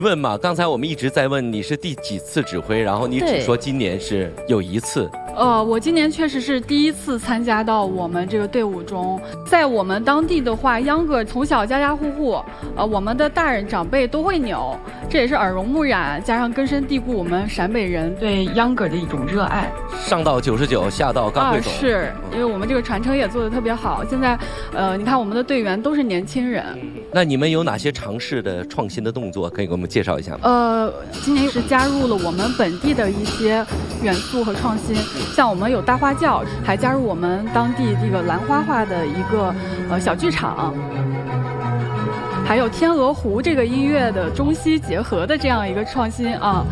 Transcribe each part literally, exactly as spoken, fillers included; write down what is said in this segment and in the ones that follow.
问嘛，刚才我们一直在问你是第几次指挥，然后你只说今年是有一次。 呃，我今年确实是第一次参加到我们这个队伍中。在我们当地的话，秧歌从小家家户户，呃，我们的大人长辈都会扭，这也是耳濡目染，加上根深蒂固我们陕北人对秧歌的一种热爱。 上到九十九，下到刚会走。 啊，是因为我们这个传承也做得特别好。现在，呃，你看我们的队员都是年轻人。 那你们有哪些尝试的创新的动作可以给我们介绍一下吗？ 呃，今年是加入了我们本地的一些元素和创新，像我们有大花轿，还加入我们当地这个兰花画的一个呃小剧场，还有天鹅湖这个音乐的中西结合的这样一个创新啊。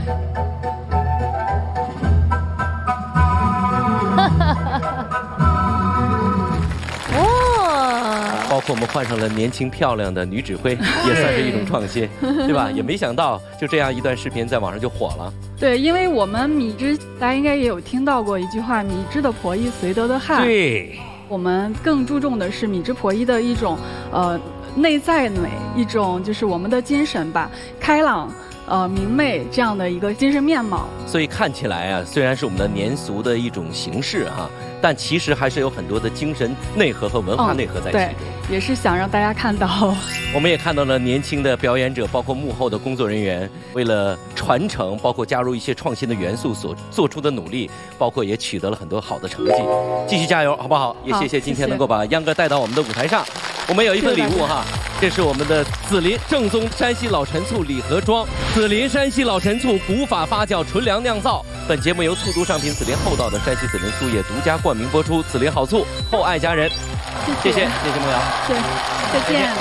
包括我们换上了年轻漂亮的女指挥，也算是一种创新，对吧？也没想到就这样一段视频在网上就火了。 对，因为我们米脂，大家应该也有听到过一句话：“米脂的婆姨绥德的汉。” 对， 我们更注重的是米脂婆姨的一种呃内在美，一种就是我们的精神吧，开朗。呃，明媚这样的一个精神面貌， 所以看起来啊，虽然是我们的年俗的一种形式哈、啊，但其实还是有很多的精神内核和文化内核在其中、嗯。 对，也是想让大家看到。 我们也看到了年轻的表演者，包括幕后的工作人员，为了传承，包括加入一些创新的元素所做出的努力，包括也取得了很多好的成绩。继续加油，好不好？也谢谢今天能够把秧歌带到我们的舞台上。我们有一份礼物哈，这是我们的紫林正宗山西老陈醋礼盒装。紫林山西老陈醋古法发酵纯粮酿造。本节目由醋毒商品紫林厚道的山西紫林醋业独家冠名播出。紫林好醋，厚爱家人。谢谢，谢谢梦瑶。 对，再见。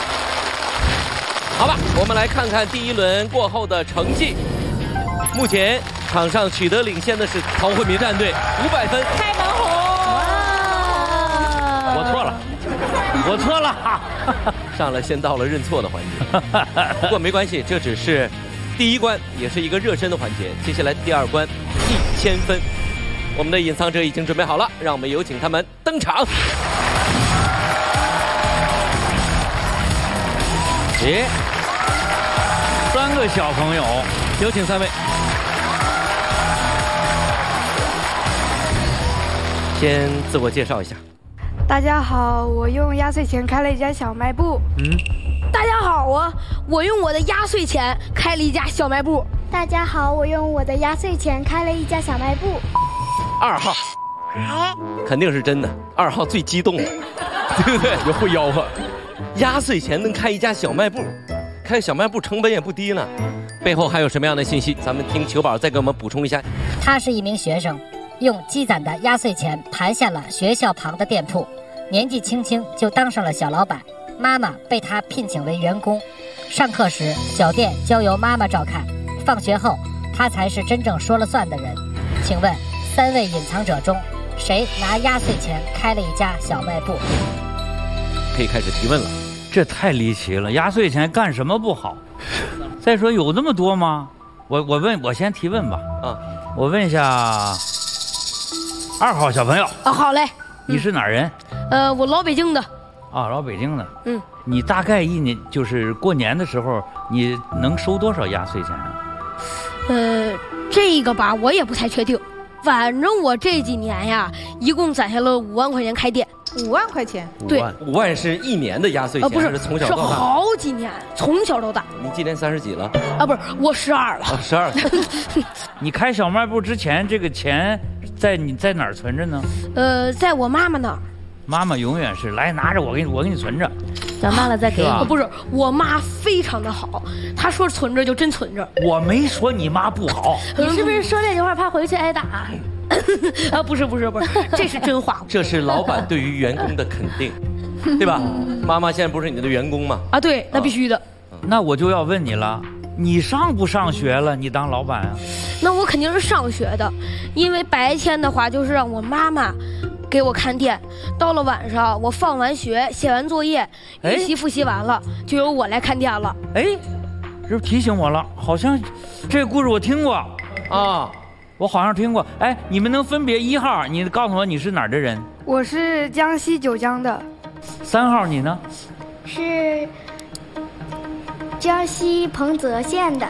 好吧，我们来看看第一轮过后的成绩。目前场上取得领先的是陶慧民战队，五百分。 开门红。 我错了。我错了，上来先到了认错的环节。不过没关系，这只是第一关，也是一个热身的环节。接下来第二关，一千分。我们的隐藏者已经准备好了，让我们有请他们登场。 咦，三个小朋友， 有请三位。先自我介绍一下。 大家好，我用压岁钱开了一家小卖部。 嗯，大家好啊，我用我的压岁钱开了一家小卖部。 大家好，我用我的压岁钱开了一家小卖部。 二号， 哎， 肯定是真的。二号最激动了，对不对？也会吆喝，压岁钱能开一家小卖部，开小卖部成本也不低呢。背后还有什么样的信息？咱们听球宝再给我们补充一下。 他是一名学生。用积攒的压岁钱盘下了学校旁的店铺，年纪轻轻就当上了小老板。妈妈被他聘请为员工，上课时小店交由妈妈照看，放学后他才是真正说了算的人。请问三位隐藏者中，谁拿压岁钱开了一家小卖部？ 可以开始提问了。 这太离奇了，压岁钱干什么不好？再说有那么多吗？我我问，我先提问吧。啊，我问一下。二号小朋友啊，好嘞。 你是哪儿人？ 呃，我老北京的。 啊，老北京的。 嗯。 你大概一年就是过年的时候，你能收多少压岁钱啊？ 呃，这个吧，我也不太确定。反正我这几年呀，一共攒下了五万块钱开店。 五万块钱？ 对， 五万是一年的压岁钱， 啊、不是还是从小到大？ 是好几年，从小到大。 你今年三十几了？ 啊，不是，我十二了。 啊，十二。 你开小卖部之前，这个钱在你在哪儿存着呢？ 呃，在我妈妈那儿。 妈妈永远是来拿着，我给你，我给你存着。 长大了再给你。 不是，我妈非常的好，她说存着就真存着。 我没说你妈不好。 你是不是说这句话怕回去挨打？ 啊，不是不是不是，这是真话。 这是老板对于员工的肯定，对吧？妈妈现在不是你的员工吗？ 啊，对，那必须的。 啊、那我就要问你了，你上不上学了？你当老板啊？ 那我肯定是上学的，因为白天的话就是让我妈妈给我看店，到了晚上我放完学写完作业，预习复习完了，就由我来看店了。 哎，这提醒我了，好像这个故事我听过啊。我好像听过，哎，你们能分别一号？你告诉我你是哪儿的人？ 我是江西九江的。 三号你呢？ 是江西彭泽县的。